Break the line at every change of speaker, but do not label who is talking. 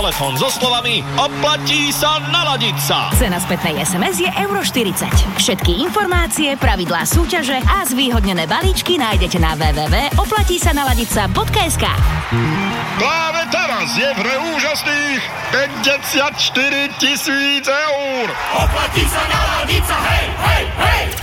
telefón so slovami oplatí sa naladiť sa.
Cena spätnej SMS je €40. Všetky informácie, pravidlá súťaže a zvýhodnené balíčky nájdete na www.oplatísanaladica.sk.
Práve teraz je v hre úžasných 54 000 eur.
Oplatí sa naladiť sa, hej, hej, hej!